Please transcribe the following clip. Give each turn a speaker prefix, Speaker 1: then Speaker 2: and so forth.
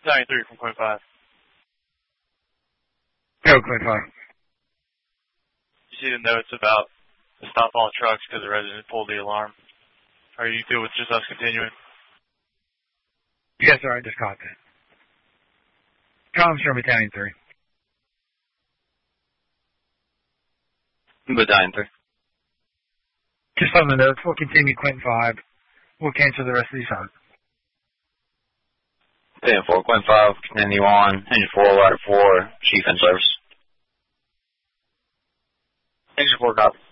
Speaker 1: Battalion 3 from Quint 5.
Speaker 2: Go, Quint 5.
Speaker 1: You see the notes about the stop all trucks because the resident pulled the alarm. Are you good with just us continuing?
Speaker 2: Yes, sir, I just caught that. Comms from Battalion 3.
Speaker 3: Battalion 3.
Speaker 2: Just on the notes, we'll continue Quint 5. We'll cancel the rest of these out.
Speaker 3: Battalion 4, Quint 5, continue on. Engine 4, Ladder 4, Chief in service.
Speaker 1: Engine 4, copy.